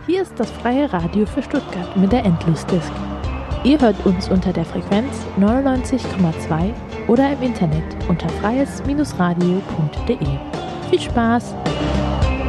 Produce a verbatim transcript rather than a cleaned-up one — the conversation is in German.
Hier ist das Freie Radio für Stuttgart mit der Endlosdisk. Ihr hört uns unter der Frequenz neunundneunzig Komma zwei oder im Internet unter freies Bindestrich radio punkt de. Viel Spaß!